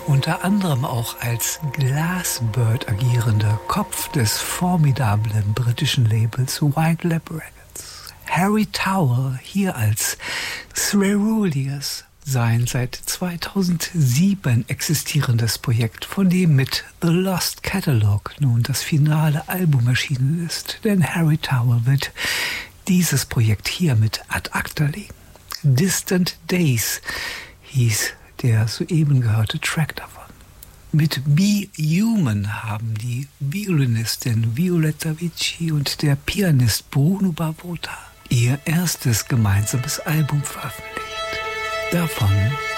unter anderem auch als Glassbird agierender Kopf des formidablen britischen Labels White Lab Records. Harry Towell hier als Ceruleus, sein seit 2007 existierendes Projekt, von dem mit The Lost Catalog nun das finale Album erschienen ist. Denn Harry Towell wird dieses Projekt hier mit ad acta legen. Distant Days hieß der soeben gehörte Track davon. Mit Be Human haben die Violinistin Violetta Vici und der Pianist Bruno Bavota ihr erstes gemeinsames Album veröffentlicht. Davon